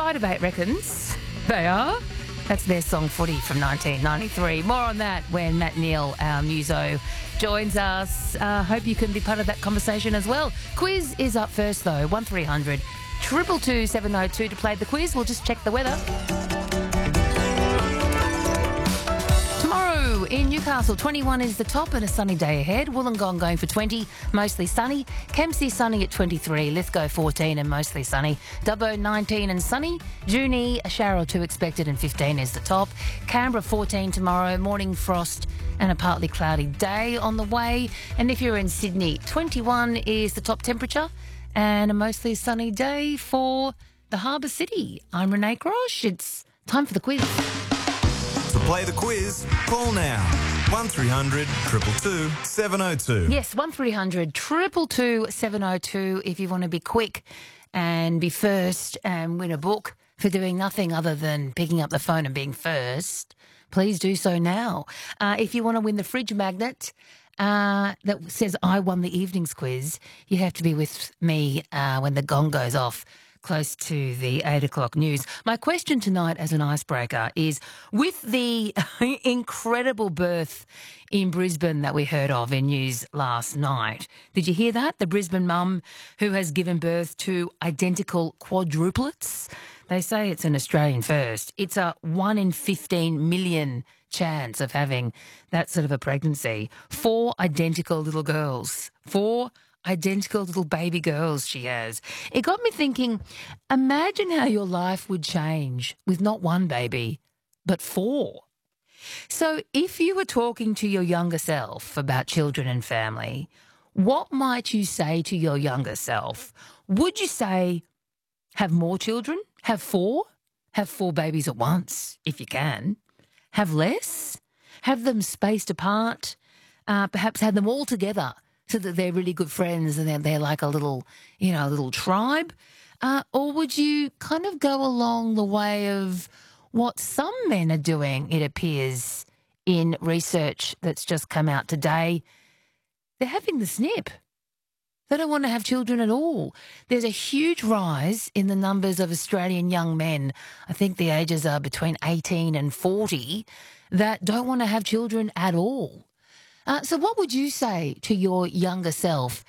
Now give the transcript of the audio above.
Side of Eight reckons they are. That's their song Footy from 1993. More on that when Matt Neal, our muso, joins us. Hope you can be part of that conversation as well. Quiz is up first, though. 1300 222 702 to play the quiz. We'll just check the weather. Tomorrow in Newcastle, 21 is the top and a sunny day ahead. Wollongong going for 20, mostly sunny. Kempsey sunny at 23. Lithgow 14 and mostly sunny. Dubbo 19 and sunny. Junee, a shower or two expected and 15 is the top. Canberra 14 tomorrow. Morning frost and a partly cloudy day on the way. And if you're in Sydney, 21 is the top temperature and a mostly sunny day for the Harbour City. I'm Renee Grosh. It's time for the quiz. To play the quiz, call now. 1300 222 702. Yes, 1300 222 702 if you want to be quick and be first and win a book for doing nothing other than picking up the phone and being first. Please do so now. If you want to win the fridge magnet that says I won the evening's quiz, you have to be with me when the gong goes off close to the 8 o'clock news. My question tonight as an icebreaker is, with the incredible birth in Brisbane that we heard of in news last night, did you hear that? The Brisbane mum who has given birth to identical quadruplets. They say it's an Australian first. It's a 1 in 15 million chance of having that sort of a pregnancy. 4 identical little girls. 4 identical little baby girls she has. It got me thinking, imagine how your life would change with not 1 baby, but 4. So if you were talking to your younger self about children and family, what might you say to your younger self? Would you say, have more children? Have 4? Have 4 babies at once, if you can. Have less? Have them spaced apart? Perhaps have them all together so that they're really good friends and they're like a little, a little tribe? Or would you kind of go along the way of what some men are doing, it appears, in research that's just come out today? They're having the snip. They don't want to have children at all. There's a huge rise in the numbers of Australian young men, I think the ages are between 18 and 40, that don't want to have children at all. So what would you say to your younger self